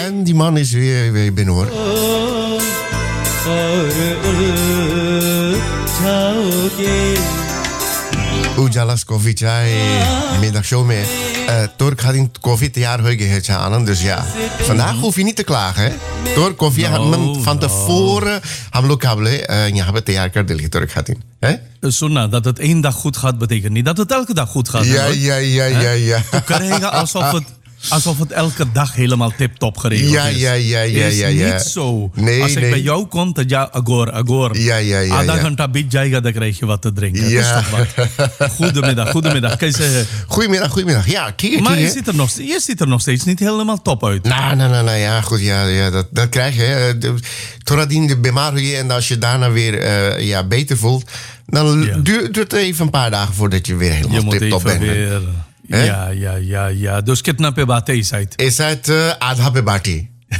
En die man is weer binnen, hoor. Ujalas Coffee Chai middagshow में तोर खातिर koffie तैयार हो गई है आनंद dus ja vandaag hoef je niet te klagen hè तोर koffie van tevoren हम लोग काबले यहाँ पे तैयार कर दिली तोर खातिर hè सुनना dat het één dag goed gaat betekent niet dat het elke dag goed gaat ja tu krijgt alsof het elke dag helemaal tip-top geregeld is. Ja. Is niet zo. Nee, als ik bij jou kom, dan ja, agor. Ja. Aधा घंटा बीत जाएगा, dan krijg je wat te drinken. Ja. Dat is toch wat. Goedemiddag. Kan je zeggen... Goedemiddag. Ja, kijk. Maar je ziet er nog steeds niet helemaal top uit. Nou, ja, goed. Ja, dat krijg je. Totdat je bemaar je en als je daarna weer beter voelt, dan duurt het even een paar dagen voordat je weer helemaal tip-top bent. Weer... Ja. Dus कितना पे बात है इस साइड? इस साइड आधा पे बाटी.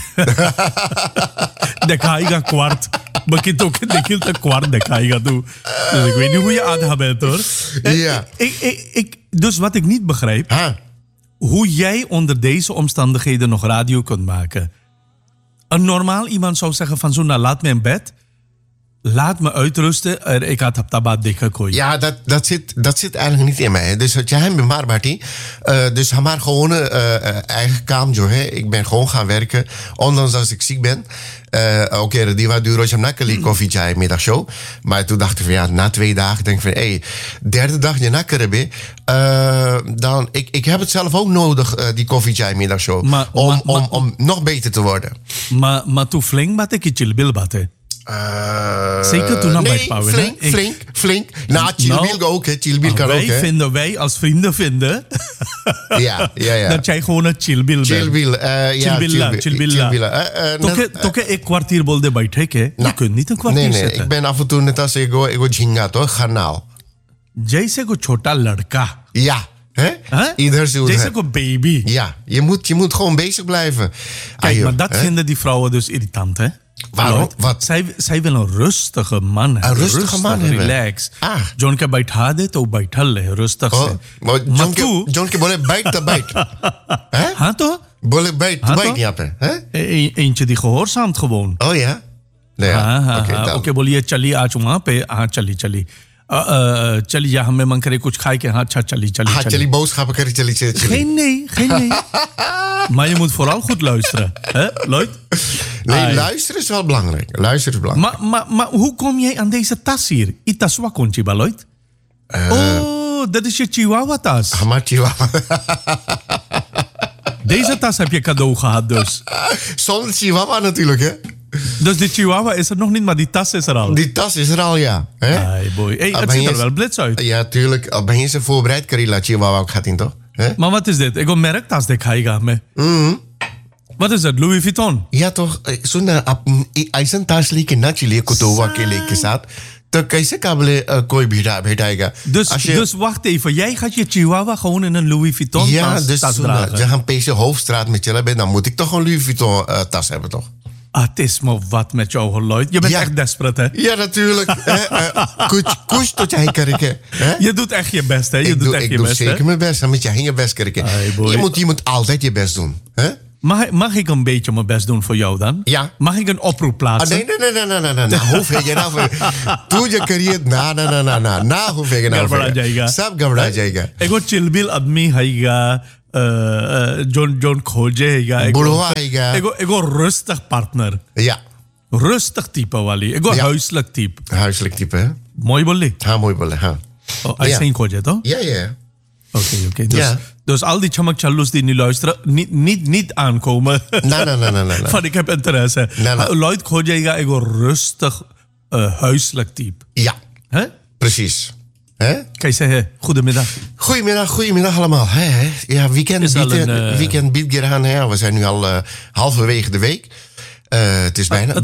दिखाएगा क्वार्ट. बाकी तो के देखिल तो क्वार्ट दिखाएगा तू. Dus ik weet niet hoe je आधा bent hoor. Ja. Dus wat ik niet begrijp, hoe jij onder deze omstandigheden nog radio kunt maken. Een normaal iemand zou zeggen van zo, nou laat me in bed. Laat me uitrusten. Ik had tabat dikke kooi. Ja, dat zit eigenlijk niet in mij. Dus het jij bent maar dus maar gewoon eigen kaam jo hè. Ik ben gewoon gaan werken, ondanks als ik ziek ben. Oké, die was duur als je nakkeli koffie chai middagshow. Maar toen dacht ik van ja, na 2 dagen denk ik van derde dag je nakkeren ben. Dan ik heb het zelf ook nodig die koffie chai middagshow om nog beter te worden. Maar toen flink wat ik chill bilbate. Zeker toen bij Pauwen. Flink. Nou, Chilbil ook, hè. Chilbil kan ook, hè. Wij als vrienden vinden... ja. Dat jij gewoon een chilbil bent. Chilbilla. Toke ik kwartier bolde baithe ke. Je kunt niet een kwartier zitten. Nee. Ik ben af en toe net als ego jhinga toch, garnaal. Jैसे को छोटा लड़का. Ja. Ieder zo. Jैसे को baby. Ja, je moet gewoon bezig blijven. Kijk, maar dat vinden die vrouwen dus irritant, hè? Waarom? Wat? Zij wil een rustige man hebben. Een rustige man hebben. Relax. John ke baitha de to baithal le rustig se. John ke bole bait. हाँ तो? Bole bait यहाँ पे, hè? Eentje die gehoorzaamt gewoon. Oh ja. Okay बोलिए चलिए आज वहाँ पे चली चली जा हमें मन करे कुछ खाए के अच्छा चली boodschappen krijgen chali. Geen nee. Maar je moet vooral goed luisteren, hè, Lloyd? Nee, luisteren is wel belangrijk. Maar hoe kom jij aan deze tas hier? Itaswa konchi ba, Lloyd? Dat is je Chihuahua-tas. Maar Chihuahua. Deze tas heb je cadeau gehad dus. Zonder Chihuahua natuurlijk, hè? Dus de Chihuahua is er nog niet, maar die tas is er al. Die tas is er al, ja. Hey boy. Het ziet er wel blits uit. Ja, tuurlijk. Al ben je ze voorbereid, Karila Chihuahua ook gaat in, toch? Maar wat is dit? Ik heb een merktas dikhaiga me. Wat is dat? Louis Vuitton? Ja, toch. Zo'n ऐसा tas लेके ना चलिए कुतुबा के लेके साथ तो कैसे काबिल कोई भेटाएगा. Dus wacht even. Jij gaat je Chihuahua gewoon in een Louis Vuitton tas dragen? Ja, gaan PC Hoofdstraat met chillen ben, dan moet ik toch een Louis Vuitton tas hebben, toch? Het is maar wat met jou geluid. Je bent echt desperate, hè? Ja, natuurlijk. Koes tot jij kerken. Je doet echt je best, hè? Ik doe zeker mijn best. Dan moet je je best kerken. Je moet altijd je best doen. Hè? Mag ik een beetje mijn best doen voor jou dan? Ja. Mag ik een oproep plaatsen? Nee. Hoeveel je nou? Toen je carrière, na hoeveel je nou? Sab gabra jayega. Ik wil chilbil admi haiga. John खोजे हैगा बुढ़वा हैगा एगो rustig partner ja rustig type वाली एगो huiselijk type hè mooi बोली हाँ mooi बोले हाँ ऐसे ही खोजे तो ja oké dus al die chamak challus die nu luisteren niet aankomen nee van ik heb interesse Lloyd खोजेगा एगो rustig huiselijk type ja precies. कैसे है? Goedemiddag allemaal. Ja, weekend biedt eraan. We zijn nu al halverwege de week. Het is bijna